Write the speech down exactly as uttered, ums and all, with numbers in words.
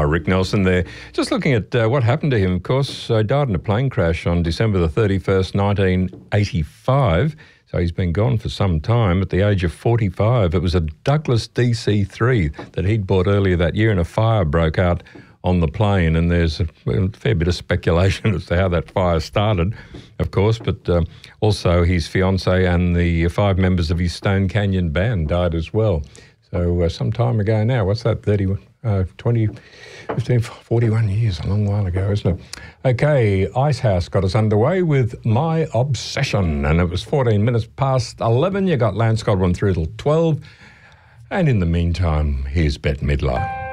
Rick Nelson there. Just looking at uh, what happened to him, of course. Uh, died in a plane crash on December the thirty-first, nineteen eighty-five. So he's been gone for some time at the age of forty-five. It was a Douglas D C three that he'd bought earlier that year, and a fire broke out on the plane, and there's a, a fair bit of speculation as to how that fire started, of course, but um, also his fiancée and the five members of his Stone Canyon band died as well. So uh, some time ago now, what's that, thirty, uh, twenty, fifteen, forty-one years, a long while ago, isn't it? Okay, Icehouse got us underway with My Obsession, and it was fourteen minutes past eleven. You got Lance Godwin through till twelve. And in the meantime, here's Bette Midler.